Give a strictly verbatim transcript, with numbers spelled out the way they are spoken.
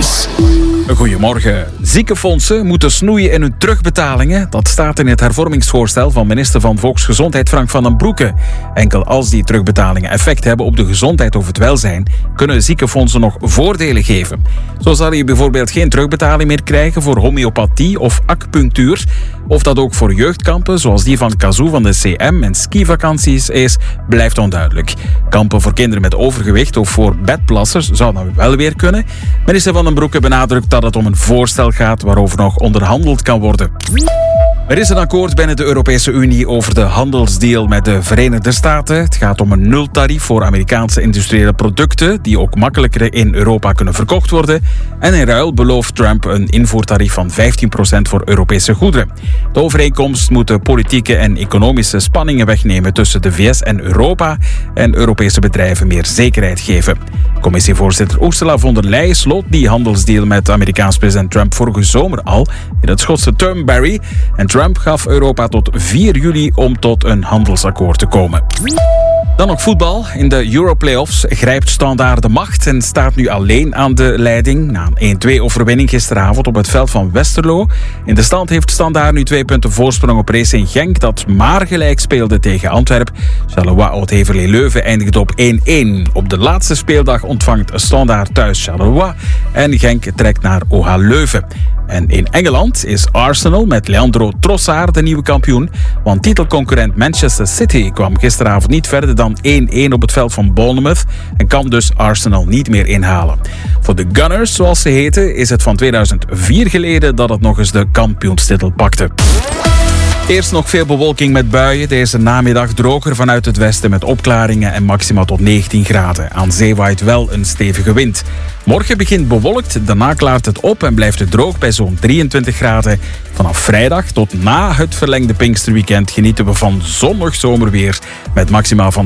Nieuws. Goedemorgen. Ziekenfondsen moeten snoeien in hun terugbetalingen. Dat staat in het hervormingsvoorstel van minister van Volksgezondheid Frank van den Broeke. Enkel als die terugbetalingen effect hebben op de gezondheid of het welzijn, kunnen ziekenfondsen nog voordelen geven. Zo zal je bijvoorbeeld geen terugbetaling meer krijgen voor homeopathie of acupunctuur. Of dat ook voor jeugdkampen, zoals die van Kazoo van de C M en skivakanties is, blijft onduidelijk. Kampen voor kinderen met overgewicht of voor bedplassers zou dan wel weer kunnen. Minister van den Broeke benadrukt dat het om een voorstel gaat waarover nog onderhandeld kan worden. Er is een akkoord binnen de Europese Unie over de handelsdeal met de Verenigde Staten. Het gaat om een nultarief voor Amerikaanse industriële producten die ook makkelijker in Europa kunnen verkocht worden. En in ruil belooft Trump een invoertarief van vijftien procent voor Europese goederen. De overeenkomst moet de politieke en economische spanningen wegnemen tussen de V S en Europa en Europese bedrijven meer zekerheid geven. Commissievoorzitter Ursula von der Leyen sloot die handelsdeal met Amerikaans president Trump vorige zomer al in het Schotse Turnberry. En Trump gaf Europa tot vier juli om tot een handelsakkoord te komen. Dan nog voetbal. In de Euro-playoffs grijpt Standaard de macht en staat nu alleen aan de leiding na een één-twee overwinning gisteravond op het veld van Westerlo. In de stand heeft Standaard nu twee punten voorsprong op Racing Genk, dat maar gelijk speelde tegen Antwerpen. Charleroi Oud-Heverlee Leuven eindigde op één-één. Op de laatste speeldag ontvangt Standaard thuis Charleroi en Genk trekt naar O H Leuven. En in Engeland is Arsenal met Leandro Trossard de nieuwe kampioen. Want titelconcurrent Manchester City kwam gisteravond niet verder dan één-één op het veld van Bournemouth en kan dus Arsenal niet meer inhalen. Voor de Gunners, zoals ze heten, is het van tweeduizend vier geleden dat het nog eens de kampioenstitel pakte. Eerst nog veel bewolking met buien. Deze namiddag droger vanuit het westen met opklaringen en maximaal tot negentien graden. Aan zee waait wel een stevige wind. Morgen begint bewolkt, daarna klaart het op en blijft het droog bij zo'n drieëntwintig graden. Vanaf vrijdag tot na het verlengde Pinksterweekend genieten we van zonnig zomerweer met maximaal van